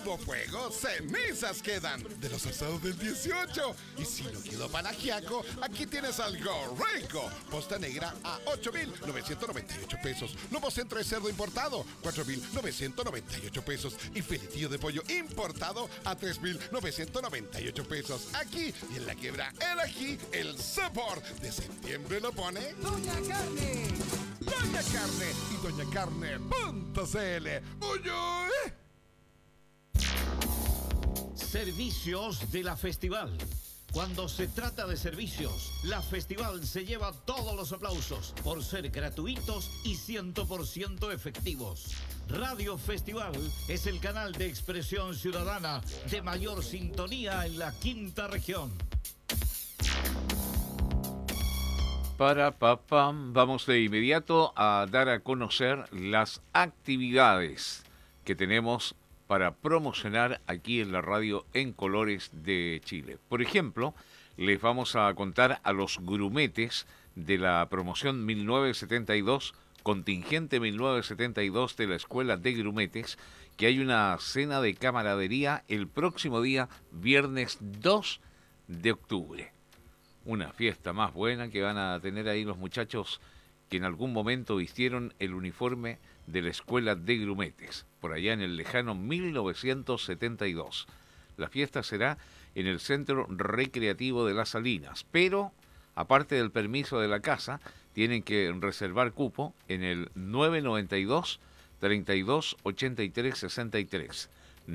hubo fuego, cenizas quedan de los asados del 18. Y si no quedó para ajiaco, aquí tienes algo rico. Posta negra a 8,998 pesos. Lomo centro de cerdo importado, 4,998 pesos. Y filetillo de pollo importado a 3,998 pesos. Aquí y en la quiebra el ají, el sabor de septiembre lo pone Doña Carne. Doña Carne y doñacarne.cl. ¡Uy! Servicios de la Festival. Cuando se trata de servicios, la Festival se lleva todos los aplausos por ser gratuitos y 100% efectivos. Radio Festival es el canal de expresión ciudadana de mayor sintonía en la quinta región. Vamos de inmediato a dar a conocer las actividades que tenemos para promocionar aquí en la radio en Colores de Chile. Por ejemplo, les vamos a contar a los grumetes de la promoción 1972, contingente 1972 de la Escuela de Grumetes, que hay una cena de camaradería el próximo día, viernes 2 de octubre. Una fiesta más buena que van a tener ahí los muchachos que en algún momento vistieron el uniforme de la Escuela de Grumetes, por allá en el lejano 1972. La fiesta será en el Centro Recreativo de Las Salinas, pero, aparte del permiso de la casa, tienen que reservar cupo en el 992 32 83 63.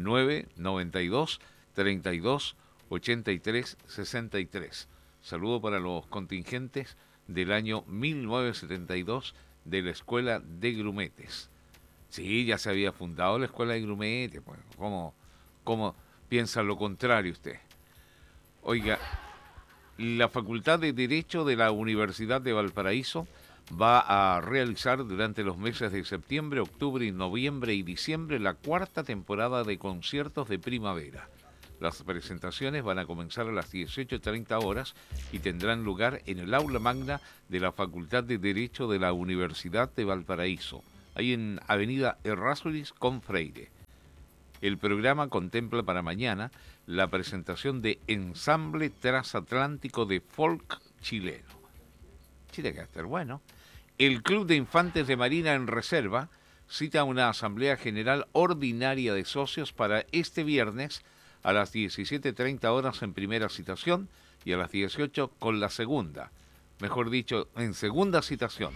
992 32 83 63. Saludo para los contingentes del año 1972 de la Escuela de Grumetes. Sí, ya se había fundado la Escuela de Grumetes. Pues, ¿cómo piensa lo contrario usted? Oiga, la Facultad de Derecho de la Universidad de Valparaíso va a realizar durante los meses de septiembre, octubre, noviembre y diciembre la cuarta temporada de conciertos de primavera. Las presentaciones van a comenzar a las 18:30 horas y tendrán lugar en el aula magna de la Facultad de Derecho de la Universidad de Valparaíso, ahí en Avenida Errázuriz con Freire. El programa contempla para mañana la presentación de Ensamble Transatlántico de Folk Chileno. Chile que va a estar bueno. El Club de Infantes de Marina en Reserva cita una asamblea general ordinaria de socios para este viernes a las 17:30 horas en primera citación y a las 18 con la segunda, mejor dicho, en segunda citación.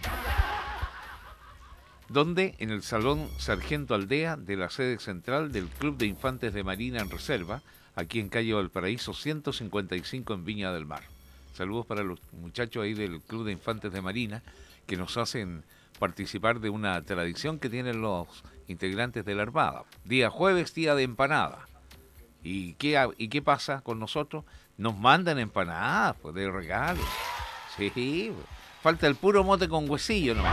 Donde en el Salón Sargento Aldea de la sede central del Club de Infantes de Marina en Reserva, aquí en calle Valparaíso 155 en Viña del Mar. Saludos para los muchachos ahí del Club de Infantes de Marina que nos hacen participar de una tradición que tienen los integrantes de la Armada. Día jueves, día de empanada. ¿Y qué pasa con nosotros? Nos mandan empanadas, pues, de regalo. Sí, falta el puro mote con huesillo nomás.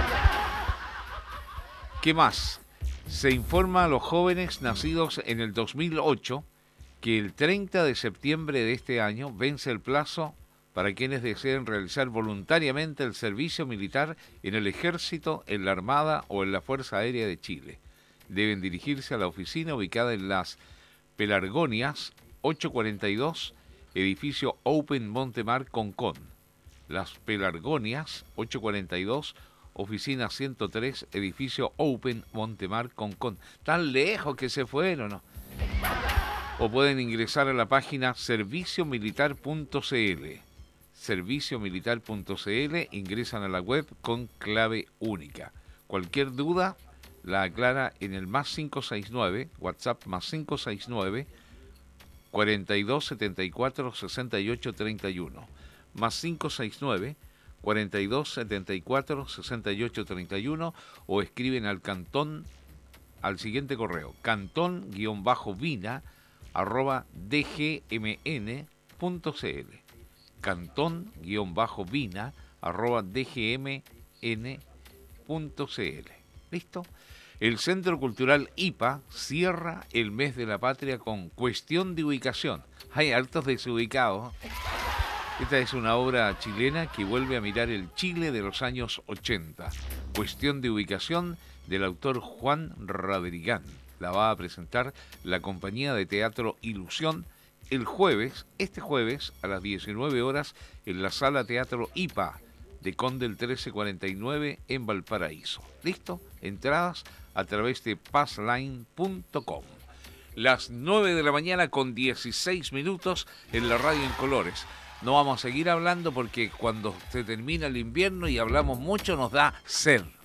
¿Qué más? Se informa a los jóvenes nacidos en el 2008 que el 30 de septiembre de este año vence el plazo para quienes deseen realizar voluntariamente el servicio militar en el Ejército, en la Armada o en la Fuerza Aérea de Chile. Deben dirigirse a la oficina ubicada en las Pelargonias 842, edificio Open Montemar Concón. Las Pelargonias 842, oficina 103, edificio Open Montemar Concón. Tan lejos que se fueron, ¿no? O pueden ingresar a la página serviciomilitar.cl. Serviciomilitar.cl, ingresan a la web con clave única. Cualquier duda la aclara en el más 569, WhatsApp más 569 4274 6831, más 569 4274 6831, o escriben al cantón al siguiente correo, cantón-vina@dgmn.cl, cantón-vina@dgmn.cl. ¿Listo? El Centro Cultural IPA cierra el mes de la patria con Cuestión de Ubicación. Hay hartos desubicados. Esta es una obra chilena que vuelve a mirar el Chile de los años 80. Cuestión de Ubicación, del autor Juan Radrigán. la va a presentar la compañía de teatro Ilusión este jueves a las 19 horas en la Sala Teatro IPA de Conde el 1349 en Valparaíso. ¿Listo? Entradas a través de passline.com. Las 9 de la mañana con 16 minutos en la radio en colores. No vamos a seguir hablando porque cuando se termina el invierno y hablamos mucho nos da sed.